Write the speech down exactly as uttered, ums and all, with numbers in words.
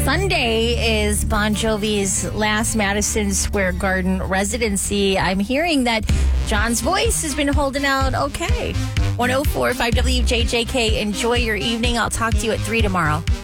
Sunday is Bon Jovi's last Madison Square Garden residency. I'm hearing that John's voice has been holding out okay. one oh four point five W J J K. Enjoy your evening. I'll talk to you at three tomorrow.